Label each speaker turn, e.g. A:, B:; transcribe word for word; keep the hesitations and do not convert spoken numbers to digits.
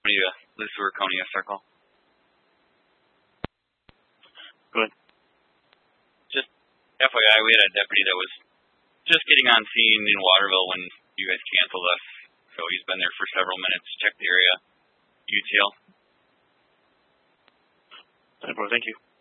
A: to Liz County S R call.
B: Go ahead.
A: Just F Y I, we had a deputy that was just getting on scene in Waterville when you guys canceled us. So he's been there for several minutes, checked the area. U T L.
B: Thank you.